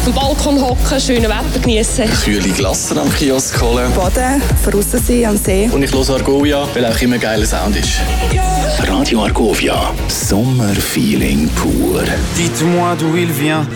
Am Balkon hocken, schönes Wetter genießen. Kühle Glassen am Kiosk holen. Baden, draussen sein am See. Und ich höre Argovia, weil auch immer geiler Sound ist. Radio Argovia, Sommerfeeling pur. Dites-moi d'où il vient.